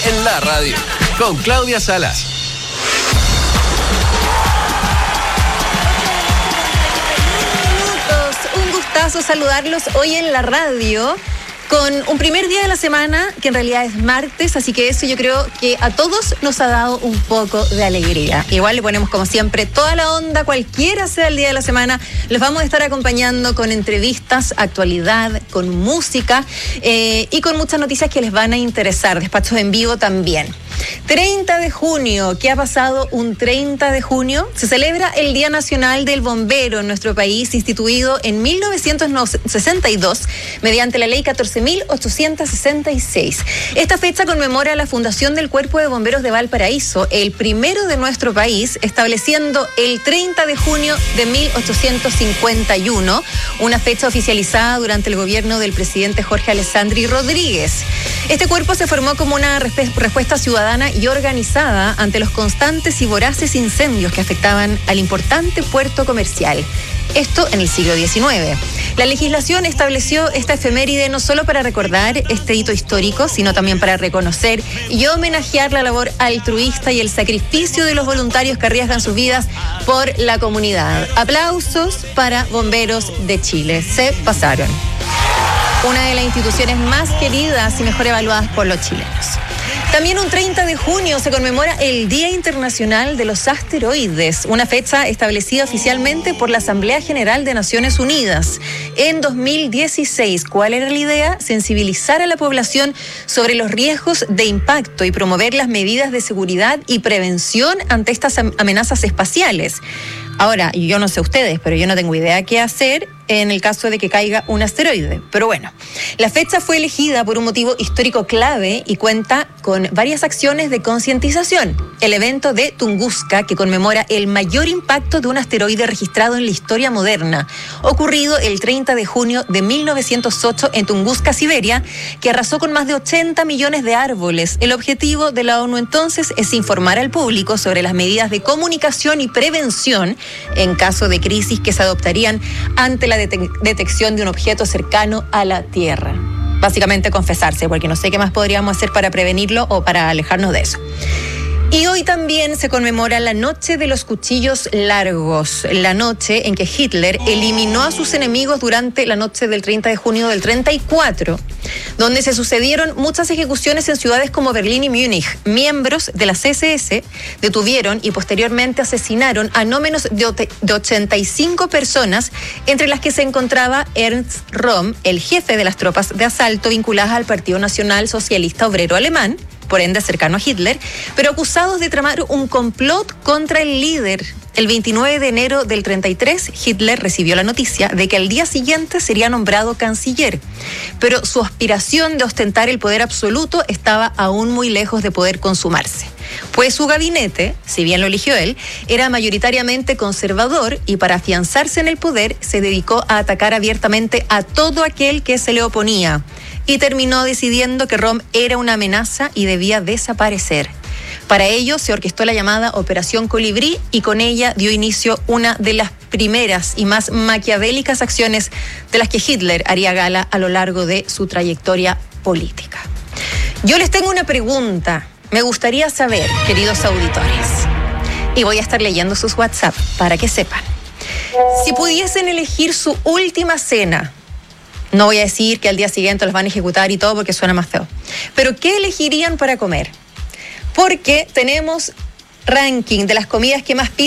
en la radio, con Claudia Salas. Un gustazo saludarlos hoy en la radio con un primer día de la semana que en realidad es martes, así que eso yo creo que a todos nos ha dado un poco de alegría. Igual le ponemos como siempre toda la onda, cualquiera sea el día de la semana, los vamos a estar acompañando con entrevistas, actualidad, con música y con muchas noticias que les van a interesar, despachos en vivo también. 30 de junio, ¿qué ha pasado un 30 de junio? Se celebra el Día Nacional del Bombero en nuestro país, instituido en 1962 mediante la Ley 14.866. Esta fecha conmemora la fundación del Cuerpo de Bomberos de Valparaíso, el primero de nuestro país, estableciendo el 30 de junio de 1851, una fecha oficializada durante el gobierno del presidente Jorge Alessandri Rodríguez. Este cuerpo se formó como una respuesta ciudadana y organizada ante los constantes y voraces incendios que afectaban al importante puerto comercial. Esto en el siglo XIX. La legislación estableció esta efeméride no solo para recordar este hito histórico, sino también para reconocer y homenajear la labor altruista y el sacrificio de los voluntarios que arriesgan sus vidas por la comunidad. Aplausos para Bomberos de Chile. Se pasaron. Una de las instituciones más queridas y mejor evaluadas por los chilenos. También un 30 de junio se conmemora el Día Internacional de los Asteroides, una fecha establecida oficialmente por la Asamblea General de Naciones Unidas. En 2016, ¿cuál era la idea? Sensibilizar a la población sobre los riesgos de impacto y promover las medidas de seguridad y prevención ante estas amenazas espaciales. Ahora, yo no sé ustedes, pero yo no tengo idea qué hacer en el caso de que caiga un asteroide. Pero bueno, la fecha fue elegida por un motivo histórico clave y cuenta con varias acciones de concientización. El evento de Tunguska, que conmemora el mayor impacto de un asteroide registrado en la historia moderna, ocurrido el 30 de junio de 1908 en Tunguska, Siberia, que arrasó con más de 80 millones de árboles. El objetivo de la ONU entonces es informar al público sobre las medidas de comunicación y prevención en caso de crisis que se adoptarían ante la detección de un objeto cercano a la Tierra. Básicamente confesarse, porque no sé qué más podríamos hacer para prevenirlo o para alejarnos de eso. Y hoy también se conmemora la Noche de los Cuchillos Largos, la noche en que Hitler eliminó a sus enemigos durante la noche del 30 de junio del 34, donde se sucedieron muchas ejecuciones en ciudades como Berlín y Múnich. Miembros de la CSS detuvieron y posteriormente asesinaron a no menos de 85 personas, entre las que se encontraba Ernst Röhm, el jefe de las tropas de asalto vinculadas al Partido Nacional Socialista Obrero Alemán, por ende cercano a Hitler, pero acusados de tramar un complot contra el líder. El 29 de enero del 33, Hitler recibió la noticia de que al día siguiente sería nombrado canciller, pero su aspiración de ostentar el poder absoluto estaba aún muy lejos de poder consumarse, pues su gabinete, si bien lo eligió él, era mayoritariamente conservador y para afianzarse en el poder se dedicó a atacar abiertamente a todo aquel que se le oponía y terminó decidiendo que Röhm era una amenaza y debía desaparecer. Para ello se orquestó la llamada Operación Colibrí y con ella dio inicio una de las primeras y más maquiavélicas acciones de las que Hitler haría gala a lo largo de su trayectoria política. Yo les tengo una pregunta. Me gustaría saber, queridos auditores, y voy a estar leyendo sus WhatsApp para que sepan. Si pudiesen elegir su última cena, no voy a decir que al día siguiente los van a ejecutar y todo porque suena más feo, pero ¿qué elegirían para comer? Porque tenemos ranking de las comidas que más piden